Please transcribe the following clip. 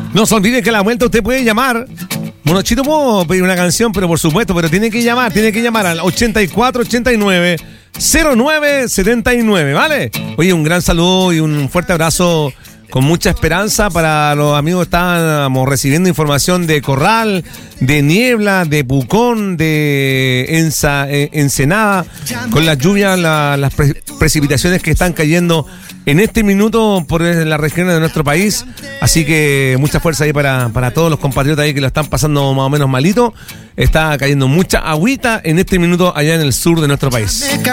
No se olvide que a la vuelta usted puede llamar. Monochito, puedo pedir una canción, pero por supuesto, pero tiene que llamar al 8489 0979, ¿vale? Oye, un gran saludo y un fuerte abrazo con mucha esperanza para los amigos que estábamos recibiendo información de Corral, de Niebla, de Pucón, de Ensenada, con las lluvias, las precipitaciones que están cayendo en este minuto por las regiones de nuestro país. Así que mucha fuerza ahí para todos los compatriotas ahí que lo están pasando más o menos malito. Está cayendo mucha agüita en este minuto allá en el sur de nuestro país.